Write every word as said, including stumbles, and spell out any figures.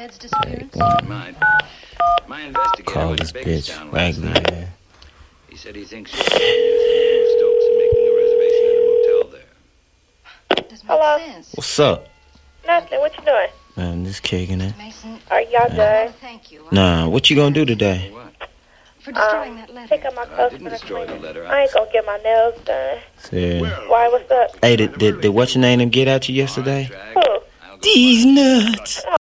Fred's disappearance? Mine. My investigator Call went this to bitch Bakerstown last Raggedy, night. man. He said he thinks she's using Stokes and making a reservation at a motel there. Doesn't Hello? make sense. What's up? Nothing. What you doing? Man, just kicking it. Mason, Are y'all I done? want to thank you. Nah, what you gonna do today? What? For destroying Um, that letter. Pick up my I clothes didn't and destroy the clean. letter. I ain't gonna get my nails done. Yeah. Why? What's up? Hey, did, did, did what's your name them get at you yesterday? All right, Drag. Who? I'll go These nuts.